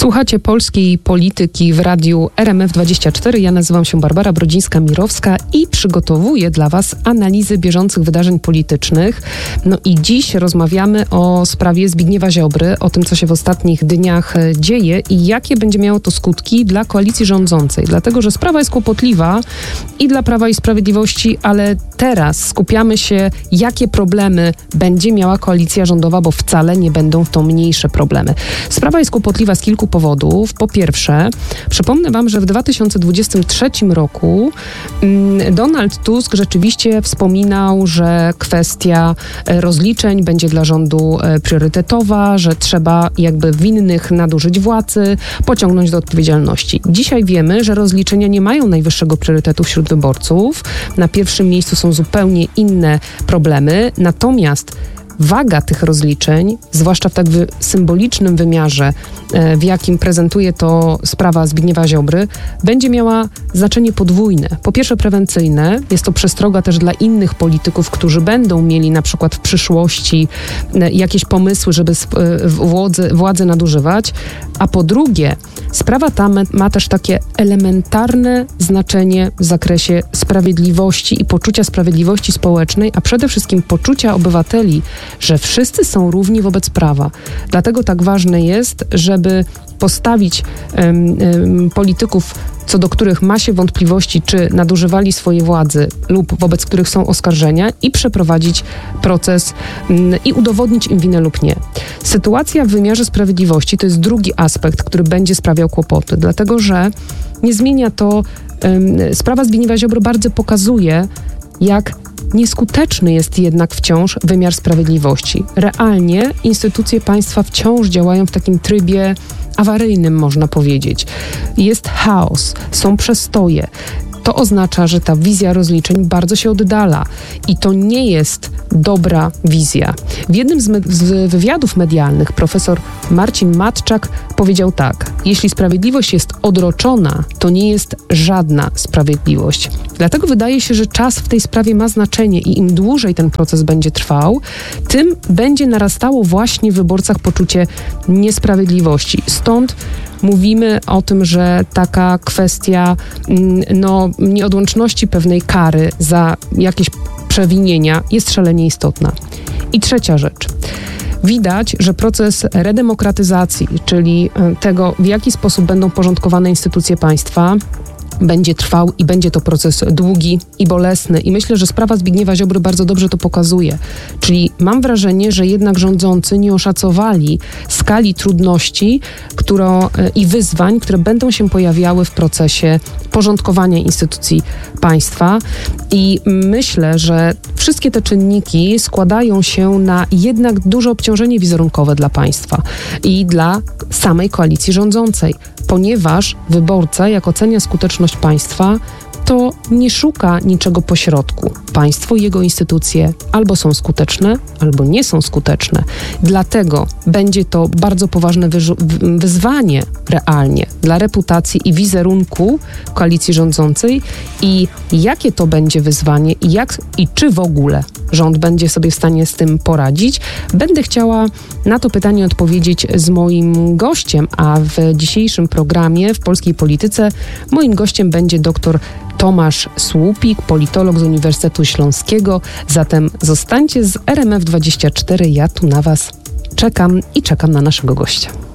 Słuchacie Polskiej Polityki w radiu RMF24. Ja nazywam się Barbara Brodzińska-Mirowska i przygotowuję dla Was analizy bieżących wydarzeń politycznych. No i dziś rozmawiamy o sprawie Zbigniewa Ziobry, o tym, co się w ostatnich dniach dzieje i jakie będzie miało to skutki dla koalicji rządzącej. Dlatego, że sprawa jest kłopotliwa i dla Prawa i Sprawiedliwości, ale teraz skupiamy się, jakie problemy będzie miała koalicja rządowa, bo wcale nie będą to mniejsze problemy. Sprawa jest kłopotliwa z kilku powodów. Po pierwsze, przypomnę Wam, że w 2023 roku Donald Tusk rzeczywiście wspominał, że kwestia rozliczeń będzie dla rządu priorytetowa, że trzeba jakby winnych nadużyć władzy pociągnąć do odpowiedzialności. Dzisiaj wiemy, że rozliczenia nie mają najwyższego priorytetu wśród wyborców. Na pierwszym miejscu są zupełnie inne problemy, natomiast waga tych rozliczeń, zwłaszcza w tak symbolicznym wymiarze, w jakim prezentuje to sprawa Zbigniewa Ziobry, będzie miała znaczenie podwójne. Po pierwsze prewencyjne, jest to przestroga też dla innych polityków, którzy będą mieli na przykład w przyszłości jakieś pomysły, żeby władzę nadużywać, a po drugie sprawa ta ma też takie elementarne znaczenie w zakresie sprawiedliwości i poczucia sprawiedliwości społecznej, a przede wszystkim poczucia obywateli, że wszyscy są równi wobec prawa. Dlatego tak ważne jest, żeby postawić polityków, co do których ma się wątpliwości, czy nadużywali swojej władzy lub wobec których są oskarżenia i przeprowadzić proces i udowodnić im winę lub nie. Sytuacja w wymiarze sprawiedliwości to jest drugi aspekt, który będzie sprawiał kłopoty, dlatego że nie zmienia to, sprawa Zbigniewa Ziobry bardzo pokazuje, jak nieskuteczny jest jednak wciąż wymiar sprawiedliwości. Realnie instytucje państwa wciąż działają w takim trybie awaryjnym, można powiedzieć. Jest chaos, są przestoje. To oznacza, że ta wizja rozliczeń bardzo się oddala i to nie jest dobra wizja. W jednym z wywiadów medialnych profesor Marcin Matczak powiedział tak: jeśli sprawiedliwość jest odroczona, to nie jest żadna sprawiedliwość. Dlatego wydaje się, że czas w tej sprawie ma znaczenie i im dłużej ten proces będzie trwał, tym będzie narastało właśnie w wyborcach poczucie niesprawiedliwości. Stąd mówimy o tym, że taka kwestia nieodłączności pewnej kary za jakieś przewinienia jest szalenie istotna. I trzecia rzecz. Widać, że proces redemokratyzacji, czyli tego, w jaki sposób będą porządkowane instytucje państwa, będzie trwał i będzie to proces długi i bolesny. I myślę, że sprawa Zbigniewa Ziobry bardzo dobrze to pokazuje. Czyli mam wrażenie, że jednak rządzący nie oszacowali skali trudności i wyzwań, które będą się pojawiały w procesie porządkowania instytucji państwa. I myślę, że wszystkie te czynniki składają się na jednak duże obciążenie wizerunkowe dla państwa i dla samej koalicji rządzącej, ponieważ wyborca, jak ocenia skuteczność państwa, to nie szuka niczego pośrodku. Państwo i jego instytucje albo są skuteczne, albo nie są skuteczne. Dlatego będzie to bardzo poważne wyzwanie realnie dla reputacji i wizerunku koalicji rządzącej i jakie to będzie wyzwanie i czy w ogóle rząd będzie sobie w stanie z tym poradzić. Będę chciała na to pytanie odpowiedzieć z moim gościem, a w dzisiejszym programie w Polskiej Polityce moim gościem będzie dr Tomasz Słupik, politolog z Uniwersytetu Śląskiego. Zatem zostańcie z RMF24. Ja tu na Was czekam i czekam na naszego gościa.